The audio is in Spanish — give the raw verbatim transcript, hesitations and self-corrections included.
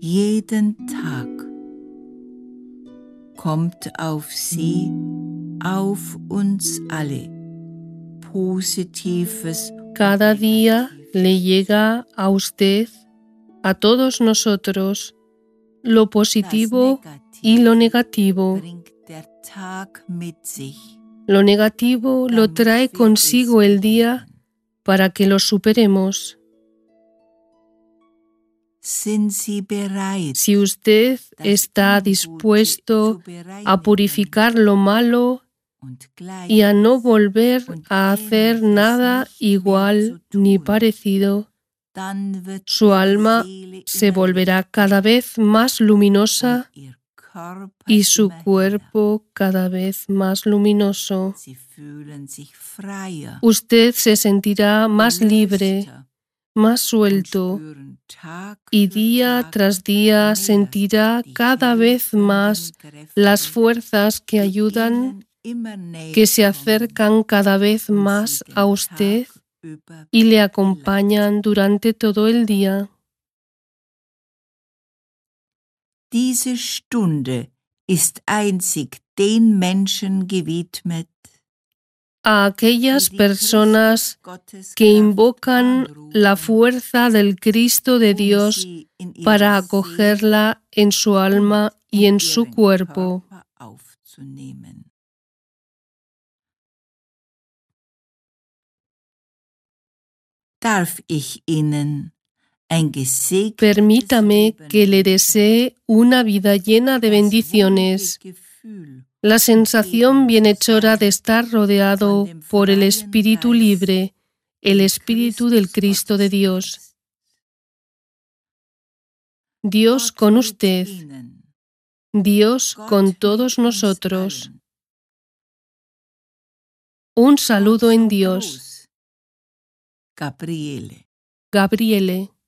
Jeden Tag kommt auf Sie, auf uns alle, Positives. Cada día le llega a usted, a todos nosotros, lo positivo y lo negativo. Lo negativo lo trae consigo el día para que lo superemos. Si usted está dispuesto a purificar lo malo y a no volver a hacer nada igual ni parecido, su alma se volverá cada vez más luminosa y su cuerpo cada vez más luminoso. Usted se sentirá más libre, más suelto, y día tras día sentirá cada vez más las fuerzas que ayudan, que se acercan cada vez más a usted y le acompañan durante todo el día. Diese Stunde ist einzig den Menschen gewidmet, a aquellas personas que invocan la fuerza del Cristo de Dios para acogerla en su alma y en su cuerpo. Darf ich Ihnen ein gesegnetes Permítame que le desee una vida llena de bendiciones, la sensación bienhechora de estar rodeado por el Espíritu libre, el Espíritu del Cristo de Dios. Dios con usted, Dios con todos nosotros. Un saludo en Dios. Gabriele. Gabriele.